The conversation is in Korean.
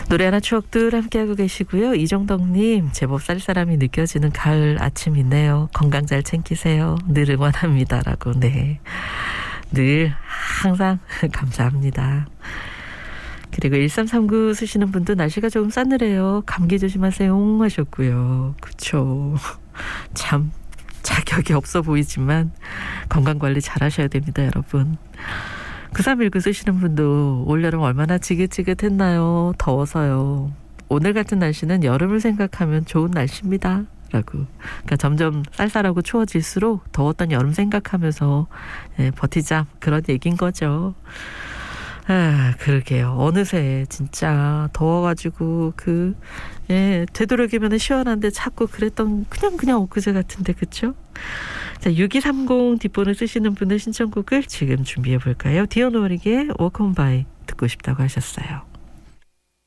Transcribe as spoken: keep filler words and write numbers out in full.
노래하나 추억들 함께하고 계시고요. 이정덕님, 제법 쌀쌀함이 느껴지는 가을 아침이네요. 건강 잘 챙기세요. 늘 응원합니다라고. 네, 늘 항상 감사합니다. 그리고 일삼삼구 쓰시는 분도 날씨가 조금 싸늘해요. 감기 조심하세요 하셨고요. 그쵸. 참 자격이 없어 보이지만 건강관리 잘 하셔야 됩니다, 여러분. 구삼일구 쓰시는 분도 올여름 얼마나 지긋지긋했나요? 더워서요. 오늘 같은 날씨는 여름을 생각하면 좋은 날씨입니다. 라고. 그러니까 점점 쌀쌀하고 추워질수록 더웠던 여름 생각하면서 예, 버티자, 그런 얘기인 거죠. 아, 그러게요. 어느새 진짜 더워가지고 그 예, 되도록이면 시원한데 자꾸 그랬던 그냥 그냥 엊그제 같은데, 그쵸? 자, 육이삼공 뒷번호 쓰시는 분의 신청곡을 지금 준비해 볼까요? 디오노릭의 Walk On By 듣고 싶다고 하셨어요.